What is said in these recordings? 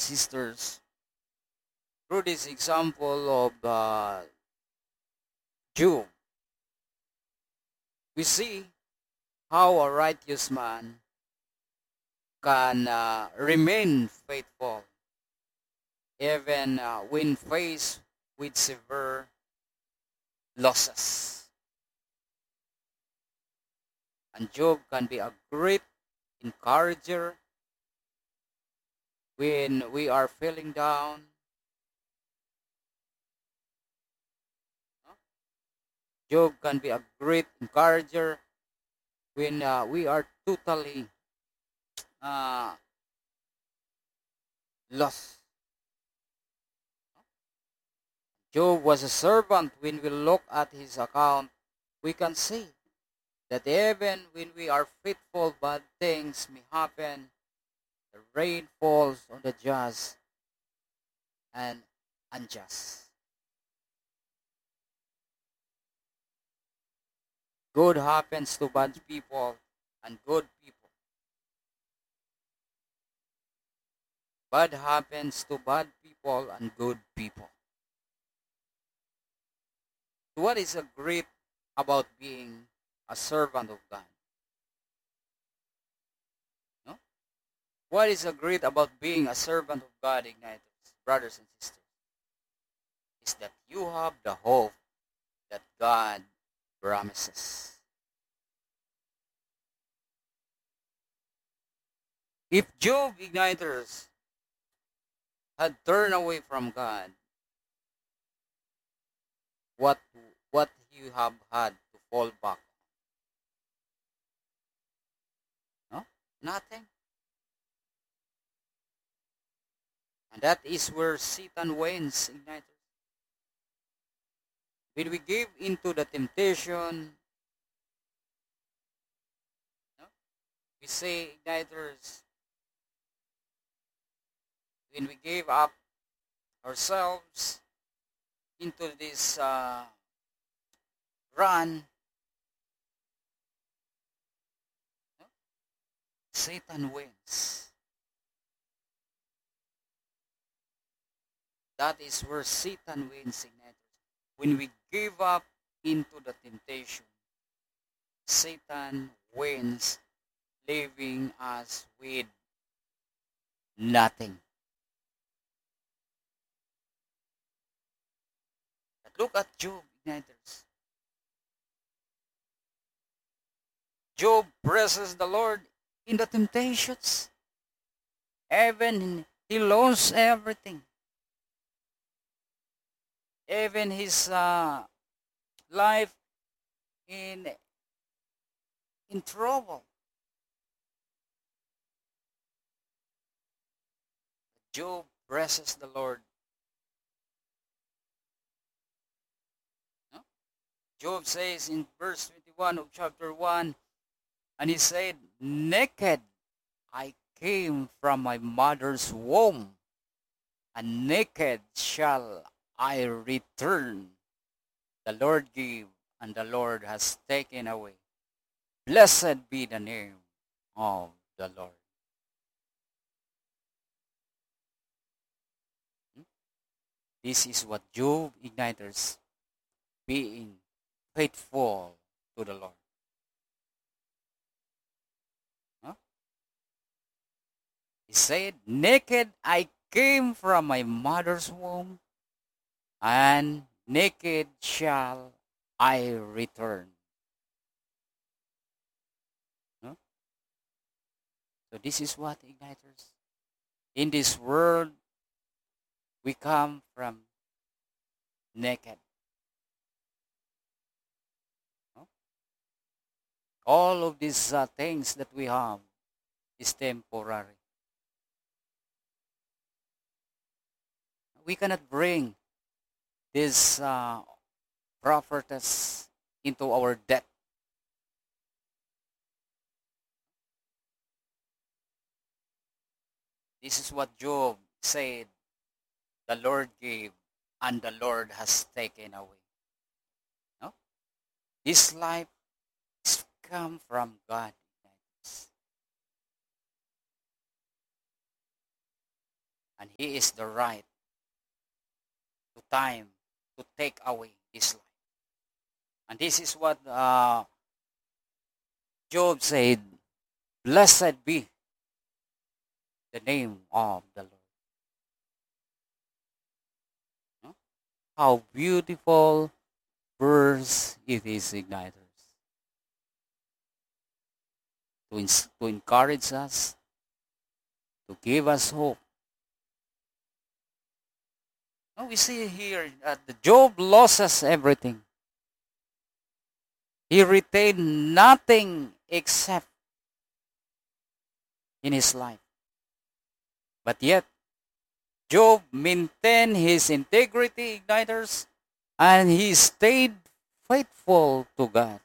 sisters, through this example of Job, we see how a righteous man can remain faithful even when faced with severe losses. And Job can be a great encourager when we are feeling down. Job can be a great encourager when we are totally uh, lost. Job was a servant. When we look at his account, we can see that even when we are faithful, bad things may happen. The rain falls on the just and unjust. Good happens to bad people and good people. Bad happens to bad people and good people. What is a great about being a servant of God? No? What is a great about being a servant of God, Igniters, brothers and sisters? Is that you have the hope that God promises. If Job, Igniters, had turned away from God, what what he have had to fall back on? No? Nothing. And that is where Satan wins, Igniters. When we give into the temptation, no? We say, Igniters, when we give up ourselves into this run, no? Satan wins. That is where Satan wins, Igniters. When we give up into the temptation, Satan wins, leaving us with nothing. But look at Job, Igniters. Job praises the Lord in the temptations. Even he lost everything. Even his life in trouble. Job praises the Lord. No? Job says in verse 21 of chapter 1, and he said, naked I came from my mother's womb, and naked shall I return. The Lord gave, and the Lord has taken away. Blessed be the name of the Lord. This is what Job Igniters being faithful to the Lord. Huh? He said, naked I came from my mother's womb, and naked shall I return. Huh? So this is what Igniters. In this world, we come from naked. Huh? All of these things that we have is temporary. We cannot bring this prophetess into our debt. This is what Job said, the Lord gave and the Lord has taken away. No? His life is come from God. and he is the right to time to take away his life. And this is what Job said, blessed be the name of the Lord. No? How beautiful verse it is, igniters. To encourage us, to give us hope. Now we see here that Job loses everything. He retained nothing except in his life. But yet, Job maintained his integrity, igniters, and he stayed faithful to God.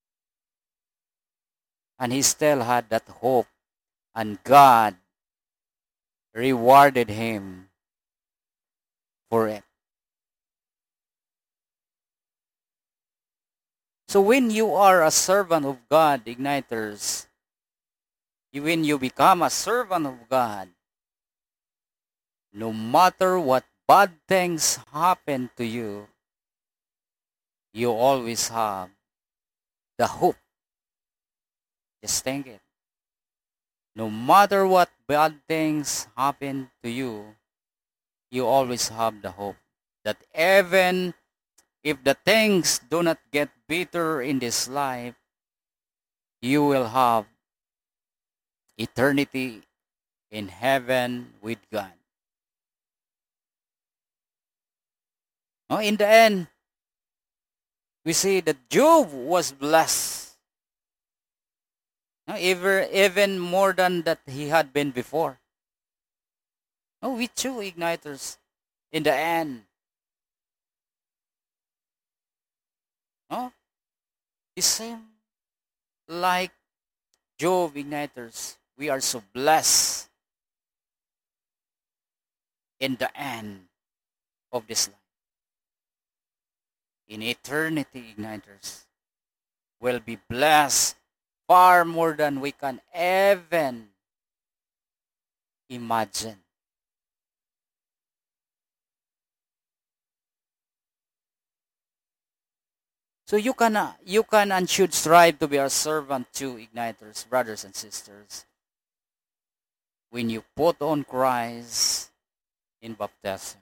And he still had that hope, and God rewarded him for it. So when you are a servant of God, igniters, when you become a servant of God, no matter what bad things happen to you, you always have the hope. Just think it. No matter what bad things happen to you, you always have the hope that even if the things do not get better in this life, you will have eternity in heaven with God. Now, in the end, we see that Job was blessed. Even more than that he had been before. No, we too, igniters, in the end. No, the same like Job, igniters. We are so blessed in the end of this life. In eternity, igniters, will be blessed far more than we can even imagine. So you can and should strive to be a servant to igniters, brothers and sisters. When you put on Christ in baptism.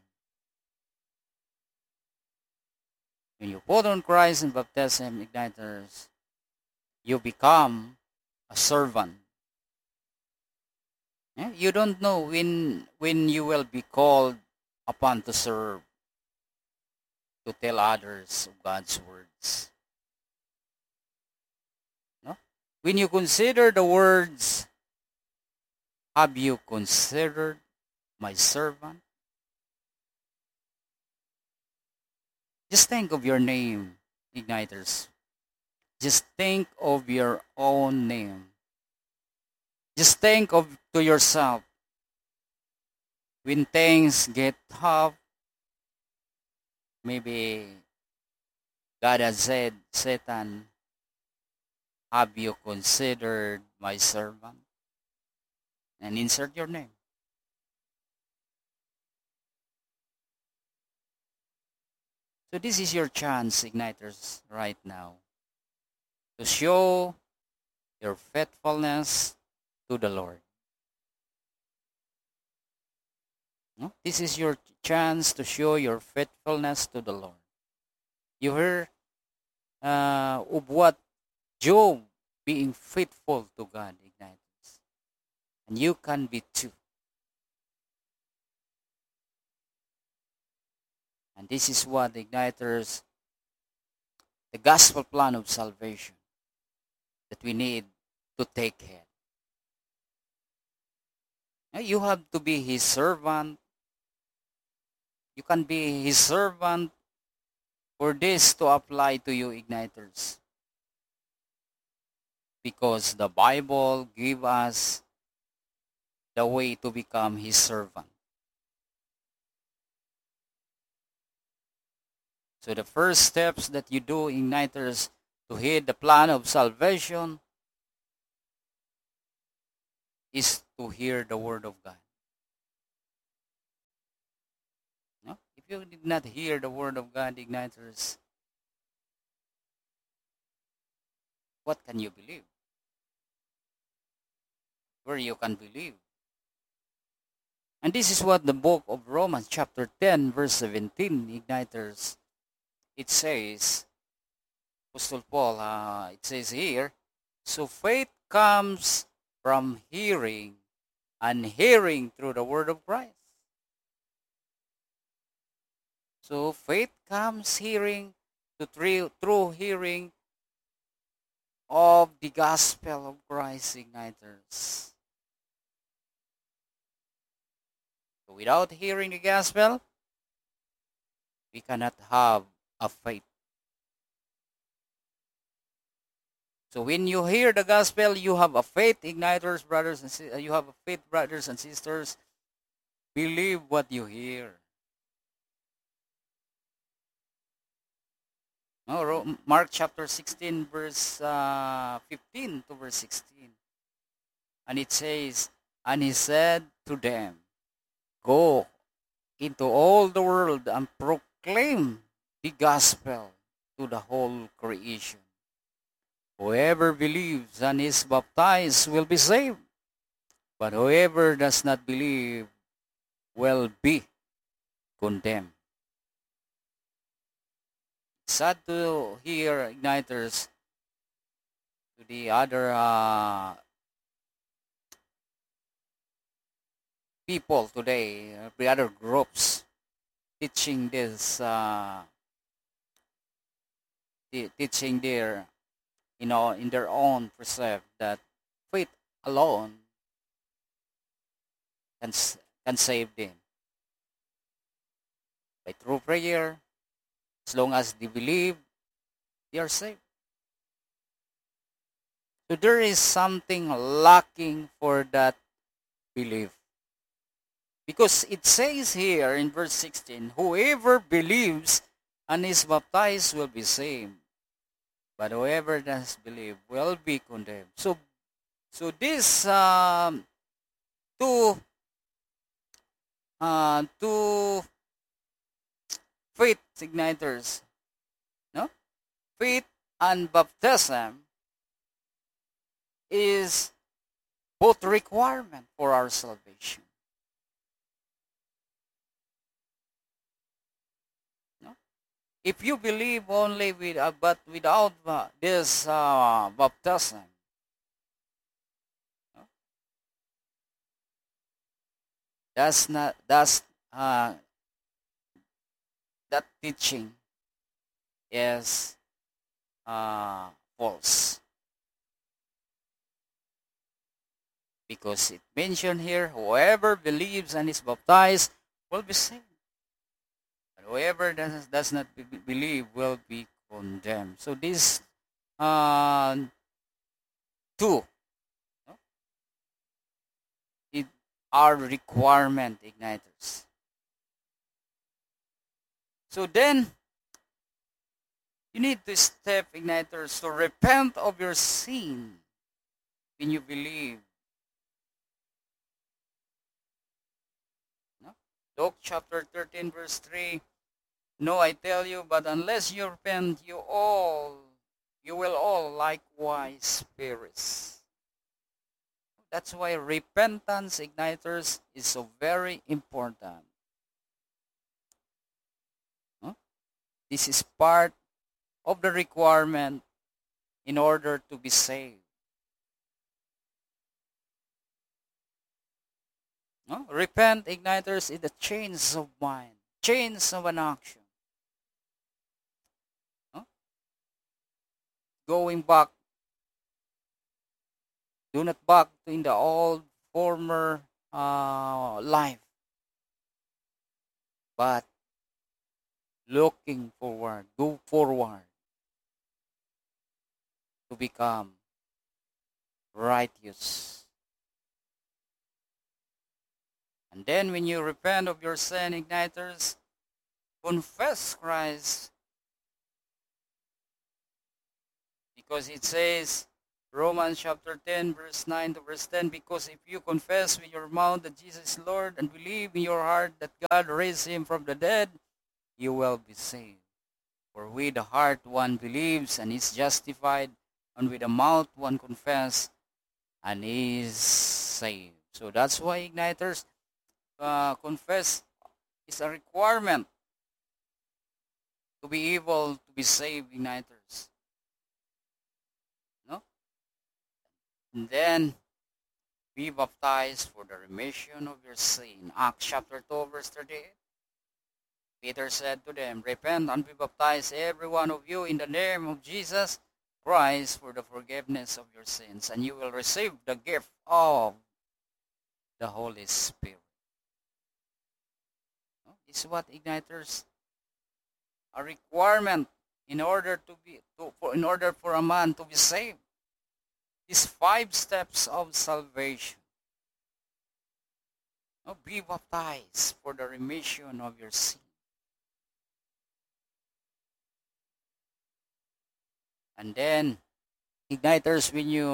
When you put on Christ in baptism, igniters, you become a servant. You don't know when you will be called upon to serve, to tell others of God's words. No? When you consider the words, have you considered my servant? Just think of your name, igniters. Just think of your own name. Just think of to yourself. When things get tough, maybe God has said, Satan, have you considered my servant? And insert your name. So this is your chance, igniters, right now, to show your faithfulness to the Lord. No? This is your chance to show your faithfulness to the Lord. You heard of what Job being faithful to God, igniters. And you can be too. And this is what, igniters, the gospel plan of salvation that we need to take head. Now, you have to be his servant. You can be his servant for this to apply to you, igniters. Because the Bible gives us the way to become his servant. So the first steps that you do, igniters, to heed the plan of salvation is to hear the word of God. you did not hear the word of God, igniters, what can you believe? Where you can believe? And this is what the book of Romans chapter 10 verse 17, igniters, it says, Apostle Paul, it says here, so faith comes from hearing, and hearing through the word of Christ. So faith comes hearing through hearing of the gospel of Christ, igniters. So without hearing the gospel, we cannot have a faith. So when you hear the gospel, you have a faith, igniters, brothers and sisters. You have a faith, brothers and sisters. Believe what you hear. Mark chapter 16, verse 15 to verse 16. And it says, and he said to them, go into all the world and proclaim the gospel to the whole creation. Whoever believes and is baptized will be saved, but whoever does not believe will be condemned. Sad to hear, igniters, to the other people today, the other groups teaching this, teaching their, in their own precept that faith alone can save them. By true prayer, as long as they believe, they are saved. So there is something lacking for that belief. Because it says here in verse 16, whoever believes and is baptized will be saved, but whoever does believe will be condemned. So these two faith igniters, no? Faith and baptism is both requirement for our salvation. No? If you believe only but without this baptism, no? That teaching is false. Because it mentioned here, whoever believes and is baptized will be saved. But whoever does not believe will be condemned. So these two, no? It are requirement igniters. So then, you need to step, igniters, to repent of your sin when you believe. No? Luke chapter 13, verse 3. No, I tell you, but unless you repent, you will all likewise perish. That's why repentance, igniters, is so very important. This is part of the requirement in order to be saved. No? Repent, igniters, is the change of mind, change of an action. No? Going back, do not back in the old former life, but looking forward, go forward to become righteous. And then when you repent of your sin, igniters, confess Christ. Because it says, Romans chapter 10, verse 9 to verse 10, because if you confess with your mouth that Jesus is Lord and believe in your heart that God raised him from the dead, you will be saved. For with the heart one believes and is justified, and with the mouth one confesses and is saved. So that's why, igniters, confess is a requirement to be able to be saved, igniters. No? And then be baptized for the remission of your sin. Acts chapter 2, verse 38. Peter said to them, repent and be baptized, every one of you, in the name of Jesus Christ for the forgiveness of your sins, and you will receive the gift of the Holy Spirit. This is what, igniters, a requirement in order in order for a man to be saved. These 5 steps of salvation. Be baptized for the remission of your sin. And then, igniters, when you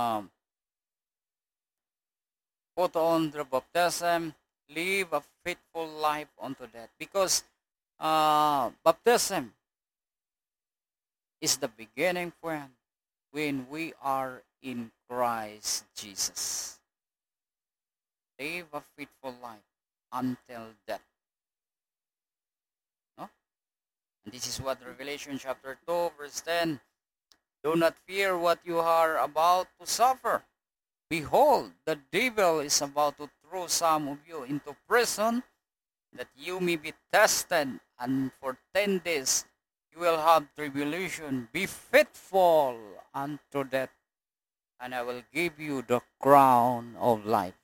put on the baptism, live a faithful life unto death. Because baptism is the beginning point when we are in Christ Jesus. Live a faithful life until death. No? And this is what Revelation chapter 2, verse 10. Do not fear what you are about to suffer. Behold, the devil is about to throw some of you into prison, that you may be tested, and for 10 days you will have tribulation. Be faithful unto death, and I will give you the crown of life.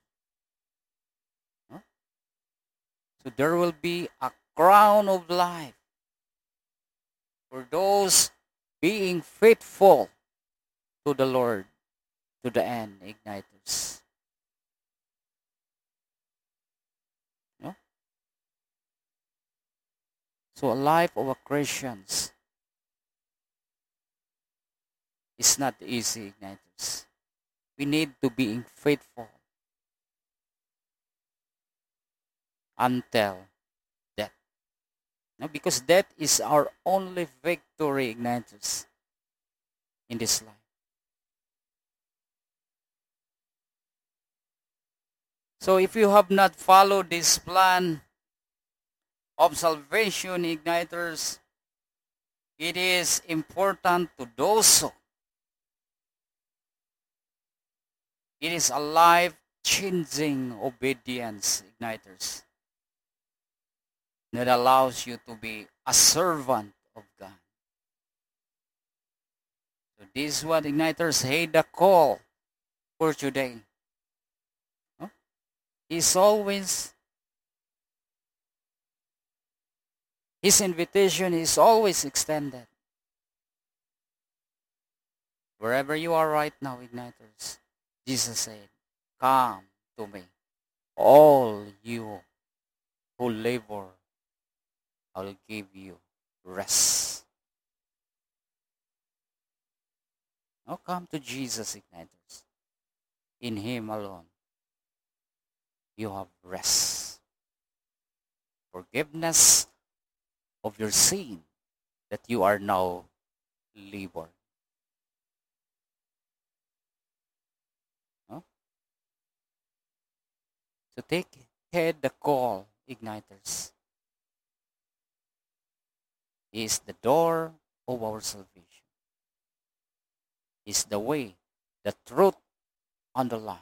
So there will be a crown of life for those being faithful to the Lord to the end, igniters. No? So a life of a Christian is not easy, igniters. We need to be faithful until death. No? Because death is our only victory, igniters, in this life. So if you have not followed this plan of salvation, igniters, it is important to do so. It is a life-changing obedience, igniters, that allows you to be a servant of God. So this is what, igniters, heed the call for today. His invitation is always extended. Wherever you are right now, igniters, Jesus said, come to me, all you who labor, I will give you rest. Now come to Jesus, igniters. In Him alone, you have rest. Forgiveness of your sin that you are now labor. No? So take heed the call, igniters. He is the door of our salvation. He is the way, the truth, and the life.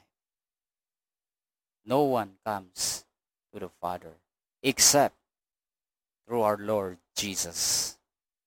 No one comes to the Father except through our Lord Jesus.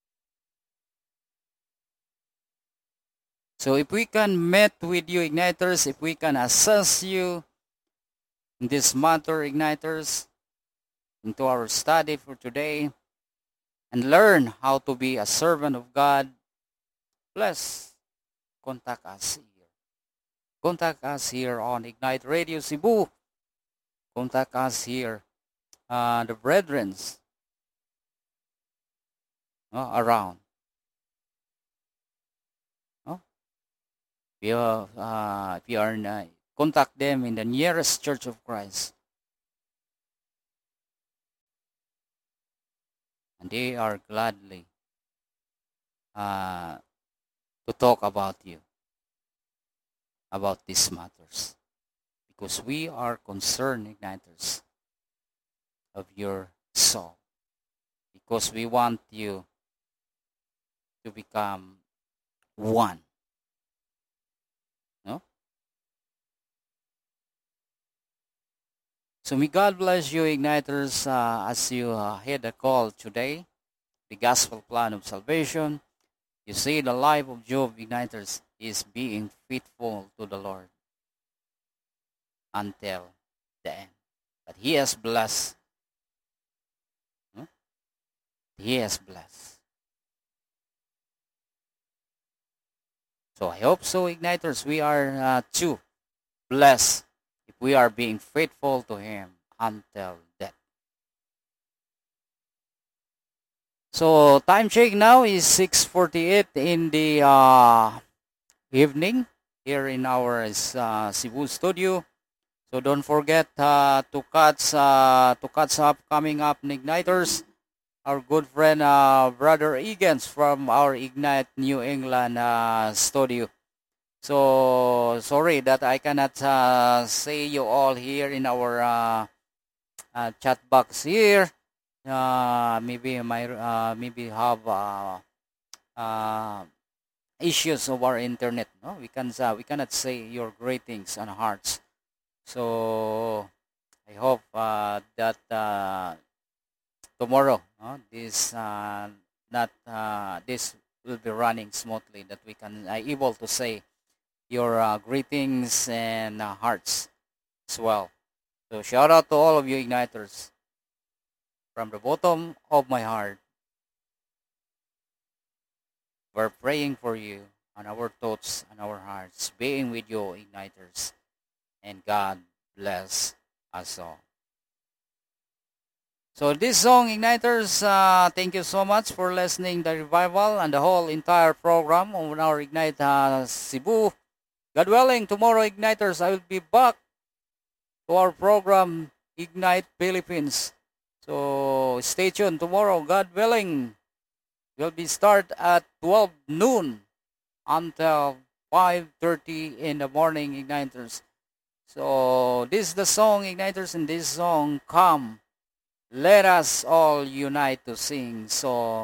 So if we can meet with you, igniters, if we can assess you in this matter, igniters, into our study for today, and learn how to be a servant of God, please contact us here. Contact us here on Ignite Radio Cebu. Contact us here, the brethrens around. If you are contact them in the nearest Church of Christ. and they are gladly uh, to talk about you, about these matters, because we are concerned, igniters, of your soul, because we want you to become one. No? So may God bless you, igniters, as you hear the call today, the gospel plan of salvation. You see, the life of Job, igniters, is being faithful to the Lord until the end. But he has blessed. No? He has blessed. So I hope so, igniters. We are too blessed if we are being faithful to Him until death. So time check now is 6:48 in the evening here in our Cebu studio. So don't forget to catch up coming up in Igniters. Our good friend Brother Egan's from our Ignite New England studio. So sorry that I cannot say you all here in our chat box here. Maybe have uh, issues of our internet. No, we cannot say your greetings and hearts. So I hope that tomorrow, this will be running smoothly. That we can able to say your greetings and hearts as well. So shout out to all of you igniters from the bottom of my heart. We're praying for you on our thoughts and our hearts, being with you igniters, and God bless us all. So this song, Igniters, thank you so much for listening the revival and the whole entire program on our Ignite Cebu. God willing, tomorrow, Igniters, I will be back to our program, Ignite Philippines. So stay tuned tomorrow, God willing. We'll be start at 12 noon until 5:30 in the morning, Igniters. So this is the song, Igniters, and this song, Come. Let us all unite to sing. So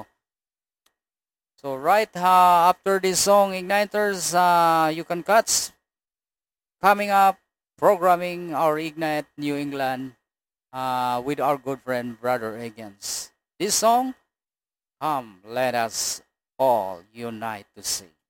right after this song, Igniters, you can catch coming up programming our Ignite New England with our good friend Brother Higgins. This song, Come, let us all unite to sing.